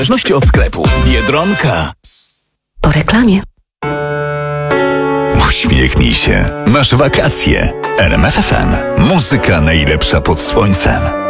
W zależności od sklepu. Biedronka. Po reklamie. Uśmiechnij się. Masz wakacje. RMF FM. Muzyka najlepsza pod słońcem.